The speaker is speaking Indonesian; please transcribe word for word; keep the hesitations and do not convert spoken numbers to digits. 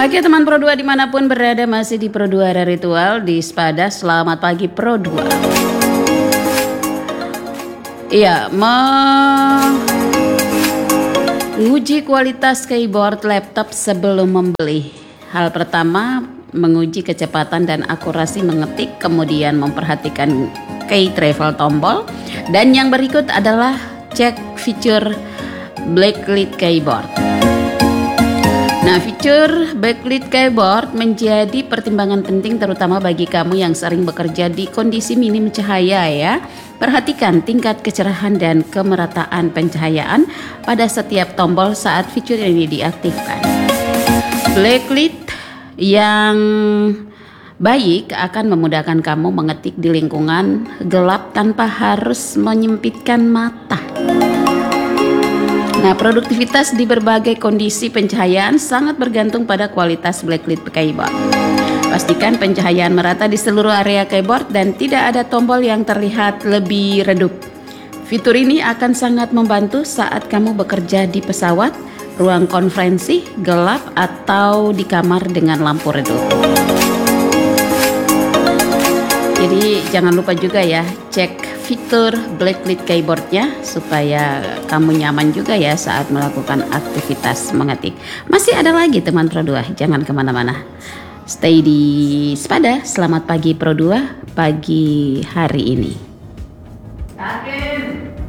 Oke teman Pro dua dimanapun berada, masih di Pro dua ada ritual di Spada. Selamat pagi Pro dua. Iya, menguji kualitas keyboard laptop sebelum membeli. Hal pertama, menguji kecepatan dan akurasi mengetik, kemudian memperhatikan key travel tombol, dan yang berikut adalah cek fitur backlit keyboard. Nah, fitur backlit keyboard menjadi pertimbangan penting terutama bagi kamu yang sering bekerja di kondisi minim cahaya ya. Perhatikan tingkat kecerahan dan kemerataan pencahayaan pada setiap tombol saat fitur ini diaktifkan. Backlit yang baik akan memudahkan kamu mengetik di lingkungan gelap tanpa harus menyempitkan mata. Nah, produktivitas di berbagai kondisi pencahayaan sangat bergantung pada kualitas backlit keyboard. Pastikan pencahayaan merata di seluruh area keyboard dan tidak ada tombol yang terlihat lebih redup. Fitur ini akan sangat membantu saat kamu bekerja di pesawat, ruang konferensi, gelap, atau di kamar dengan lampu redup. Jadi jangan lupa juga ya, cek fitur backlit keyboardnya supaya kamu nyaman juga ya saat melakukan aktivitas mengetik. Masih ada lagi teman Pro dua, jangan kemana-mana. Stay di Spada. Selamat pagi Pro dua pagi hari ini.